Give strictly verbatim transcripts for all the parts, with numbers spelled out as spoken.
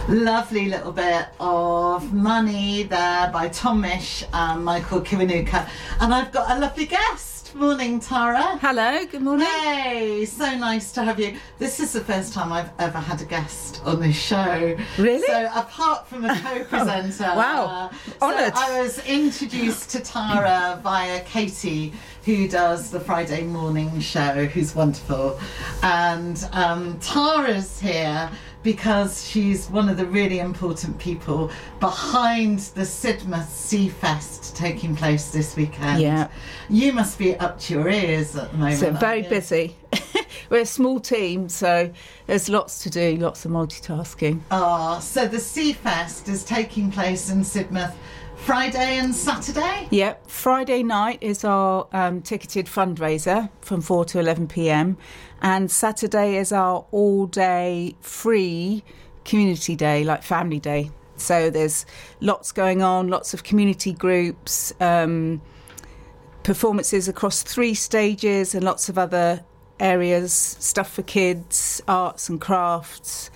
Lovely little bit of Money there by Tom Misch and Michael Kiwanuka. And I've got a lovely guest. Morning, Tara. Hello, good morning. Hey, so nice to have you. This is the first time I've ever had a guest on this show. Really? So apart from a co-presenter. Oh, wow. Uh, Honoured. So I was introduced to Tara via Katie, who does the Friday morning show, who's wonderful. And um, Tara's here because she's one of the really important people behind the Sidmouth Sea Fest taking place this weekend. Yeah. You must be up to your ears at the moment. So very aren't you? busy. We're a small team, so there's lots to do, lots of multitasking. Ah, so the Sea Fest is taking place in Sidmouth Friday and Saturday? Yep, Friday night is our um, ticketed fundraiser from four to eleven p.m. and Saturday is our all-day free community day, like family day. So there's lots going on, lots of community groups, um, performances across three stages and lots of other areas, stuff for kids, arts and crafts,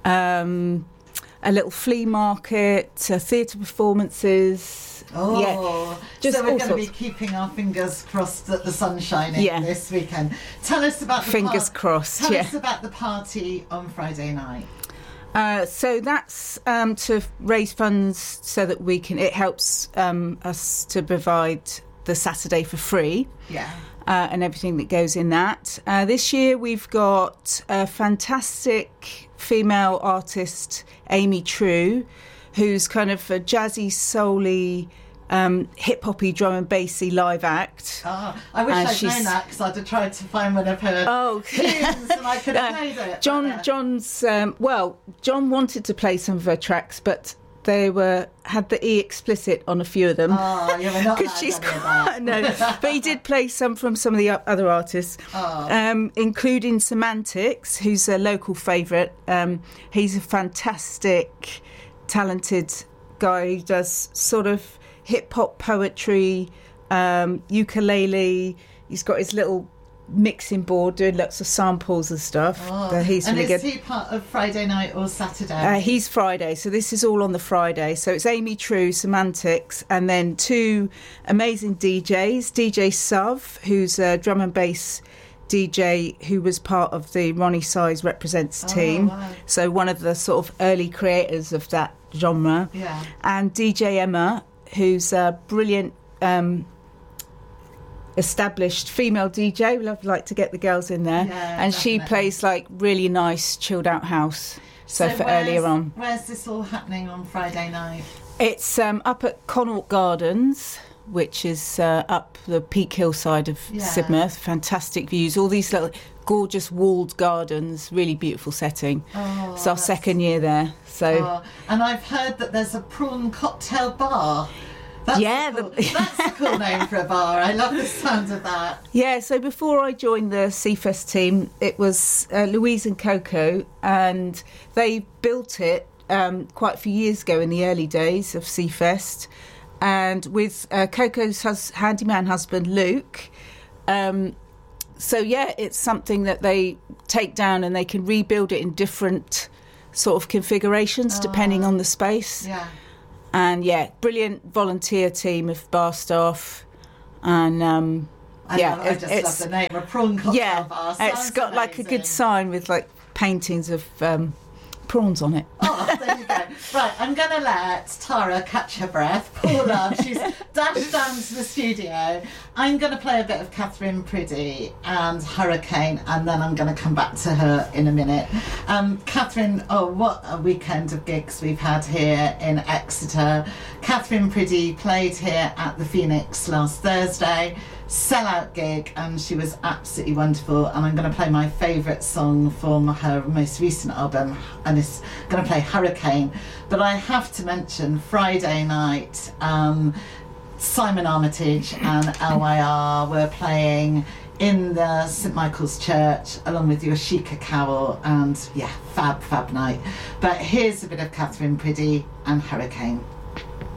um, a little flea market, uh, theatre performances. Oh, yeah, just so we're all going to be sorts. keeping our fingers crossed that the sun's shining Yeah. this weekend. Tell us about the Fingers par- crossed, Tell yeah. us about the party on Friday night. Uh, so that's um, to raise funds so that we can. It helps um, us to provide the Saturday for free. Yeah. Uh, and everything that goes in that. Uh, this year we've got a fantastic female artist, Amy True, who's kind of a jazzy, soul-y, um, hip-hoppy, drum and bassy live act. Ah, I wish And I'd she's- known that because I'd have tried to find one of her Oh, tunes and I could have Uh, played it. John, but, uh, John's um, well, John wanted to play some of her tracks, but they were had the E explicit on a few of them. Oh, you were not allowed Because she's any of quite, that. no, but he did play some from some of the o- other artists, Oh. um, including Semantics, who's a local favourite. Um, he's a fantastic, talented guy who does sort of hip hop poetry, um, ukulele. He's got his little mixing board doing lots of samples and stuff. Oh. But he's and really is good. he part of Friday night or Saturday? Uh, he's Friday, so this is all on the Friday. So it's Amy True, Semantics, and then two amazing D Js. D J Suv, who's a drum and bass D J who was part of the Ronnie Size Represents Oh, team. wow. So one of the sort of early creators of that genre. Yeah. And D J Emma, who's a brilliant um, established female D J. We'd like to get the girls in there. Yeah, and she definitely. plays like really nice chilled out house. So, for where's- earlier on. Where's this all happening on Friday night? It's um, up at Connaught Gardens, which is uh, up the Peak Hill side of Yeah. Sidmouth. Fantastic views. All these little gorgeous walled gardens, really beautiful setting. Oh, it's our that's- second year there. So Oh, and I've heard that there's a prawn cocktail bar. That's Yeah, a cool, the- that's a cool name for a bar. I love the sound of that. yeah, so before I joined the Seafest team, it was uh, Louise and Coco, and they built it um, quite a few years ago in the early days of Seafest. And with uh, Coco's hus- handyman husband, Luke, um, so yeah, it's something that they take down and they can rebuild it in different sort of configurations depending on the space. Yeah. And yeah, brilliant volunteer team of bar staff, and um, I, yeah, love, I it- just it's love the name. A prawn cocktail yeah, bar. it's Sounds got like a good amazing. sign with like paintings of um, prawns on it. Oh, there you go. Right, I'm going to let Tara catch her breath. Poor love, she's dashed down to the studio. I'm going to play a bit of Catherine Priddy and Hurricane, and then I'm going to come back to her in a minute. Um, Catherine, oh, what a weekend of gigs we've had here in Exeter. Catherine Priddy played here at the Phoenix last Thursday. Sellout gig, and she was absolutely wonderful. And I'm going to play my favourite song from her most recent album, and it's going to play Hurricane. But I have to mention Friday night, um, Simon Armitage and L Y R were playing in the St Michael's Church along with Yoshika Cowell, and yeah, fab, fab night. But here's a bit of Catherine Priddy and Hurricane.